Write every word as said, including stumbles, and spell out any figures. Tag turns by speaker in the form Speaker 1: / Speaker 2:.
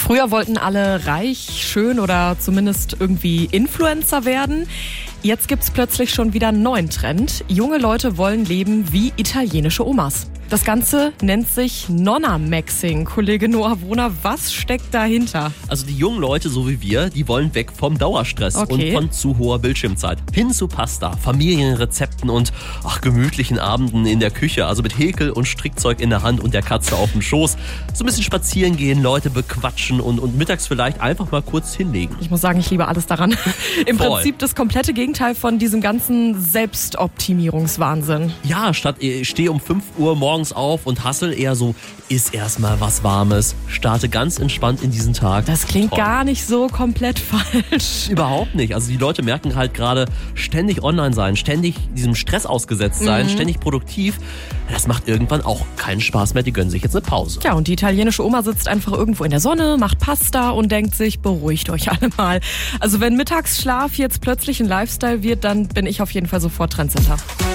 Speaker 1: Früher wollten alle reich, schön oder zumindest irgendwie Influencer werden. Jetzt gibt's plötzlich schon wieder einen neuen Trend. Junge Leute wollen leben wie italienische Omas. Das Ganze nennt sich Nonna-Maxing. Kollege Noah Wohner, was steckt dahinter?
Speaker 2: Also die jungen Leute, so wie wir, die wollen weg vom Dauerstress
Speaker 1: Okay.
Speaker 2: und von zu hoher Bildschirmzeit. Hin zu Pasta, Familienrezepten und ach, gemütlichen Abenden in der Küche. Also mit Häkel und Strickzeug in der Hand und der Katze auf dem Schoß. So ein bisschen spazieren gehen, Leute bequatschen und, und mittags vielleicht einfach mal kurz hinlegen.
Speaker 1: Ich muss sagen, ich liebe alles daran. Im
Speaker 2: Voll.
Speaker 1: Prinzip das komplette Gegenteil von diesem ganzen Selbstoptimierungswahnsinn.
Speaker 2: Ja, statt äh, steh um fünf Uhr morgens auf und hassel, eher so, iss erstmal was Warmes, starte ganz entspannt in diesen Tag.
Speaker 1: Das klingt
Speaker 2: Toll.
Speaker 1: gar nicht so komplett falsch.
Speaker 2: Überhaupt nicht. Also die Leute merken halt gerade, ständig online sein, ständig diesem Stress ausgesetzt sein,
Speaker 1: Mhm.
Speaker 2: ständig produktiv. Das macht irgendwann auch keinen Spaß mehr. Die gönnen sich jetzt eine Pause.
Speaker 1: Tja, und die italienische Oma sitzt einfach irgendwo in der Sonne, macht Pasta und denkt sich, beruhigt euch alle mal. Also wenn Mittagsschlaf jetzt plötzlich ein Lifestyle wird, dann bin ich auf jeden Fall sofort Trendsetter.